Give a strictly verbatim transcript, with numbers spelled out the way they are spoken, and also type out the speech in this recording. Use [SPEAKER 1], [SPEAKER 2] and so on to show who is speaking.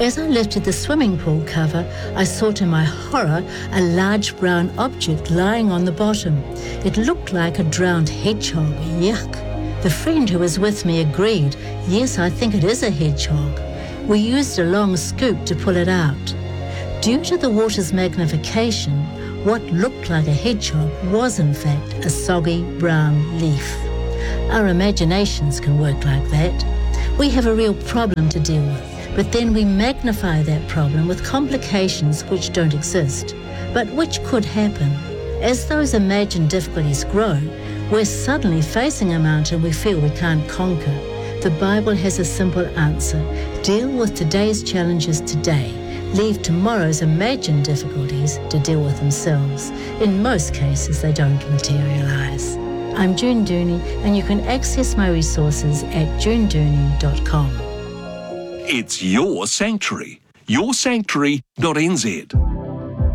[SPEAKER 1] As I lifted the swimming pool cover, I saw to my horror a large brown object lying on the bottom. It looked like a drowned hedgehog. Yuck. The friend who was with me agreed. Yes, I think it is a hedgehog. We used a long scoop to pull it out. Due to the water's magnification, what looked like a hedgehog was in fact a soggy brown leaf. Our imaginations can work like that. We have a real problem to deal with, but then we magnify that problem with complications which don't exist, but which could happen. As those imagined difficulties grow, we're suddenly facing a mountain we feel we can't conquer. The Bible has a simple answer. Deal with today's challenges today. Leave tomorrow's imagined difficulties to deal with themselves. In most cases, they don't materialise. I'm June Dooney, and you can access my resources at june dooney dot com.
[SPEAKER 2] It's your sanctuary. your sanctuary dot n z.